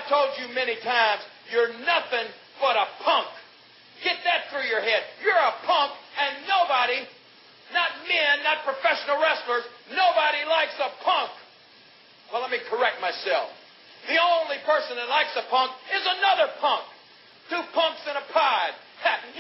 I've told you many times, you're nothing but a punk. Get that through your head. You're a punk, and nobody, not men, not professional wrestlers, nobody likes a punk. Well, let me correct myself. The only person that likes a punk is another punk. Two punks in a pod.